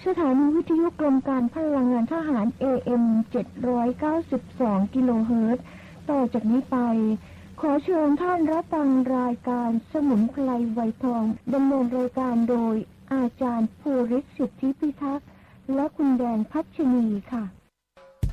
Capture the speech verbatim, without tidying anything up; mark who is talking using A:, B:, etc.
A: สถานีวิทยุกรมการพลังงานทหาร เอ เอ็ม เจ็ดร้อยเก้าสิบสอง กิโลเฮิรตซ์ต่อจากนี้ไปขอเชิญท่านรับฟังรายการสมุนไพรไวทองดำเนินรายการโดยอาจารย์ภูริศ สิทธิพิทักษ์และคุณแดนพัชนีค่ะ